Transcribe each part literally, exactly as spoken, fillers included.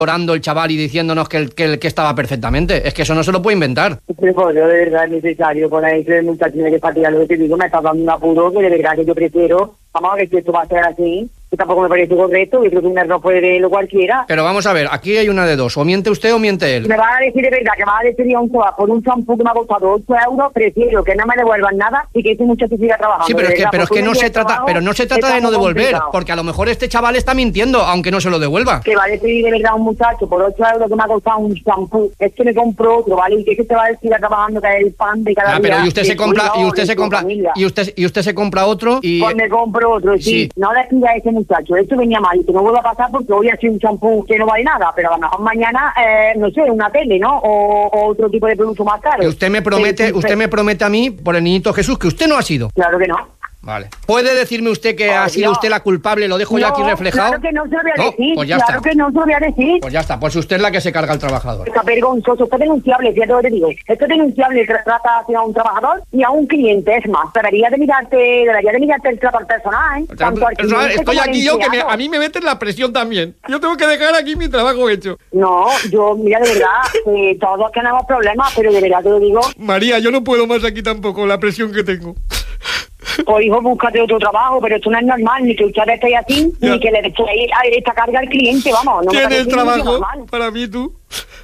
orando el chaval y diciéndonos que, el, que, el, que estaba perfectamente. Es que eso no se lo puede inventar. Pero yo de verdad es necesario con ese muchacho de fatiga, lo que te digo, me está dando un apuro que de verdad que yo prefiero, vamos a ver si esto va a ser así, que tampoco me parece correcto, yo creo que un error puede verlo cualquiera. Pero vamos a ver, aquí hay una de dos, o miente usted o miente él. Me va a decir de verdad que me va a decir un chaval por un champú que me ha costado ocho euros, prefiero que no me devuelvan nada y que ese muchacho siga trabajando. Sí, pero es que, verdad, pero es que no se trata, trabajo, pero no se trata de no devolver, complicado. Porque a lo mejor este chaval está mintiendo, aunque no se lo devuelva. Que va a decir de verdad un muchacho por ocho euros que me ha costado un champú, es que me compró otro, ¿vale? Y que se te va a decir trabajando que es el pan de cada ah, día. Pero y usted se compra, y usted se compra, y usted, y usted se compra otro y... Pues me compro otro, sí. sí. No le pida a ese muchacho, esto venía mal y que no vuelva a pasar porque hoy ha sido un champú que no vale nada, pero a lo mejor mañana, eh, no sé, una tele, ¿no? O, o otro tipo de producto más caro. Y usted me promete, sí, usted me promete a mí, por el niñito Jesús, que usted no ha sido. Claro que no. Vale. ¿Puede decirme usted que oh, ha sido Dios. usted la culpable? Lo dejo no, ya aquí reflejado. Claro que no se lo voy a no, decir. Pues ya claro está. que no se lo voy a decir. Pues ya está. Pues usted es la que se carga al trabajador. Está vergonzoso, está denunciable, fíjate lo que te digo. Esto es denunciable, que trata hacia un trabajador y a un cliente. Es más, debería de mirarte, debería de mirarte el trato al personal, ¿eh? Tanto al cliente Estoy como aquí yo, que me, a mí me meten la presión también. Yo tengo que dejar aquí mi trabajo hecho. No, yo, mira, de verdad, eh, todos tenemos problemas, pero de verdad te lo digo. María, yo no puedo más aquí tampoco, la presión que tengo. Pues hijo, búscate otro trabajo, pero esto no es normal, ni que usted esté así, ya. Ni que le esté esta carga al cliente, vamos. No ¿Tienes trabajo para mí tú?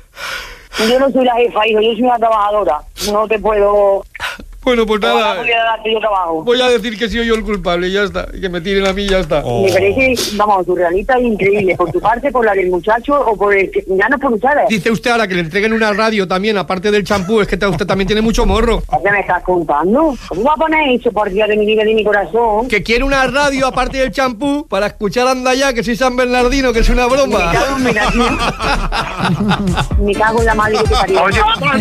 Yo no soy la jefa, hijo, yo soy una trabajadora. No te puedo... Bueno, pues nada, voy a, darte yo trabajo. voy a decir que soy yo el culpable y ya está, y que me tiren a mí y ya está. Oh. Me parece, vamos, surrealista e increíble, por tu parte, por la del muchacho o por el que, ya no por ustedes. Dice usted ahora que le entreguen una radio también, aparte del champú, es que usted también tiene mucho morro. ¿Qué me estás contando? ¿Cómo va a poner eso, por Dios de mi vida y de mi corazón? Que quiere una radio aparte del champú para escuchar Anda Ya, que soy San Bernardino, que es una broma. Me cago en mi nación. Me cago en la madre que te parió. Oye,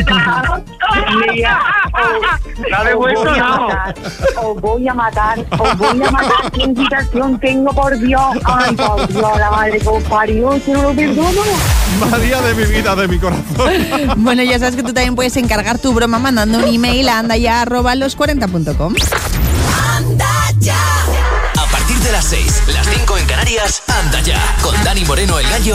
la de vuelta no. Os voy a matar, os voy a matar. ¿Qué invitación tengo, por Dios? Ay, por Dios, la madre que os parió, yo no lo perdono. María de mi vida, de mi corazón. Bueno, ya sabes que tú también puedes encargar tu broma mandando un email a andaya arroba los cuarenta punto com. Anda ya. A partir de las seis, las cinco en Canarias, Anda Ya, con Dani Moreno, el Gallo